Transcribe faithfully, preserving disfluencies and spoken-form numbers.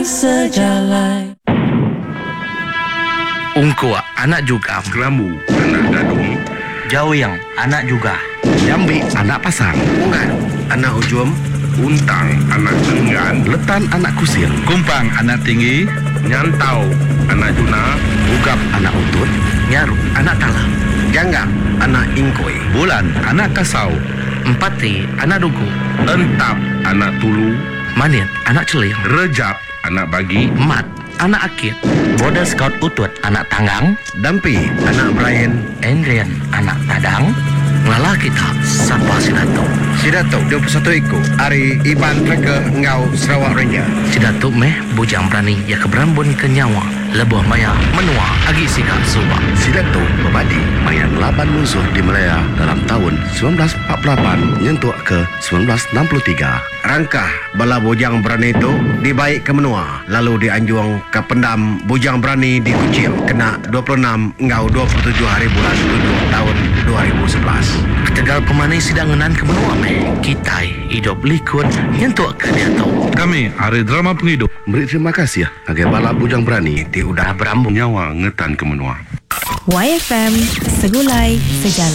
sejalai. Ungkua anak juga. Kelambu anak gadung. Jawiyang anak juga. Jambi anak pasang. Ungan anak ujum. Untang anak tenggan. Letan anak kusir. Kumpang anak tinggi. Nyantau anak juna. Ugap anak utut. Nyaru anak tala. Janggang anak ingkoi. Bulan anak kasau. Empati anak dugu. Entap anak tulu. Manit anak celing. Rejab anak bagi. Mat anak akit. Border Scout utut anak tanggang. Dampi anak Brian. Endrian anak tadang. Ngalah kita sapa Sidato. Sidato dua puluh satu iku. Ari Iban Treke Ngau Sarawak Ranger. Sidato meh bujang berani ya keberambun ke nyawa. Lebuh maya menua agi sikap subah. Sidato membadi mayan laban musuh di Malaya dalam tahun sembilan belas empat puluh delapan nyentuh ke sembilan belas enam puluh tiga. Rangkah bala bujang berani itu dibaik ke menua. Lalu dianjuang ke pendam bujang berani di Kucil. Kena dua puluh enam Ngau dua puluh tujuh hari bulan tujuh tahun dua ribu sebelas. Ketegal pemani sidangenan ke menua meh. Kita hidup likut nyentuh ke dia tahu. Kami hari drama penghidup. Beri terima kasih ya agar bala bujang berani Ti udah berambung nyawa ngetan ke menua. Y F M Segulai Sejalan.